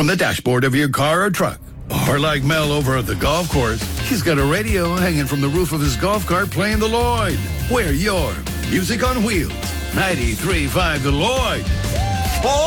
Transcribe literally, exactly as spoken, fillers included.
from the dashboard of your car or truck. Or like Mel over at the golf course, he's got a radio hanging from the roof of his golf cart playing the Lloyd. We're your Music on Wheels. ninety-three point five The Lloyd.